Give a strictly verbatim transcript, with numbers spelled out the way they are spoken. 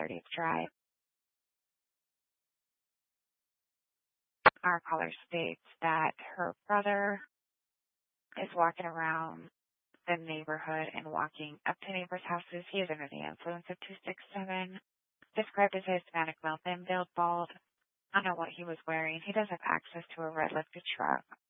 thirtieth Drive. Our caller states that her brother is walking around the neighborhood and walking up to neighbors' houses. He is under the influence of two six seven. Described as a Hispanic male, thin build, bald. I don't know what he was wearing. He does have access to a red lifted truck.